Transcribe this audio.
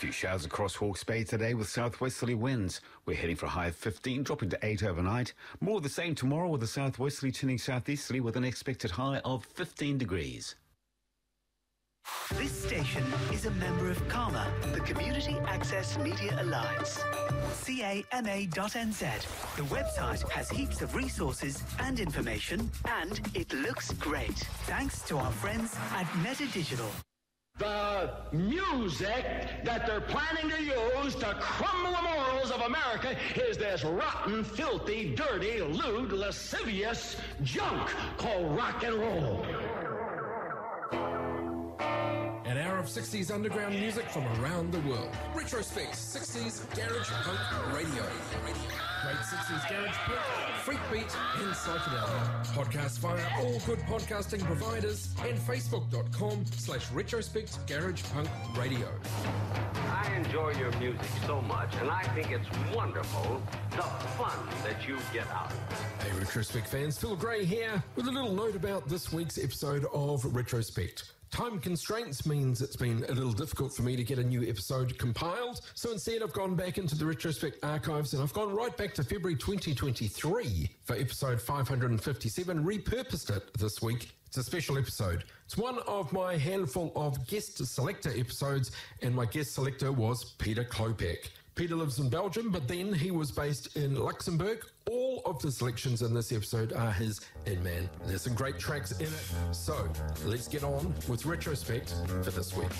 few showers across Hawke's Bay today with southwesterly winds. We're heading for a high of 15, dropping to 8 overnight. More of the same tomorrow with a southwesterly turning southeasterly with an expected high of 15 degrees. This station is a member of CAMA, the Community Access Media Alliance. CAMA.NZ. The website has heaps of resources and information, and it looks great. Thanks to our friends at Meta Digital. The music that they're planning to use to crumble the morals of America is this rotten, filthy, dirty, lewd, lascivious junk called rock and roll. An hour of 60s underground music from around the world. Retrospect 60s Garage Punk Radio. Great 60s Garage Punk, Freak Beat and Psychedelic. Podcast via all good podcasting providers and facebook.com/Retrospect Garage Punk Radio. I enjoy your music so much, and I think it's wonderful the fun that you get out of it. Hey Retrospect fans, Phil Gray here with a little note about this week's episode of Retrospect. Time constraints means it's been a little difficult for me to get a new episode compiled, so instead I've gone back into the Retrospect archives and I've gone right back to February 2023 for episode 557, repurposed it this week. It's a special episode. It's one of my handful of guest selector episodes, and my guest selector was Peter Klopek. Peter lives in Belgium, but then he was based in Luxembourg. All of the selections in this episode are his, and man, there's some great tracks in it. So, let's get on with Retrospect for this week.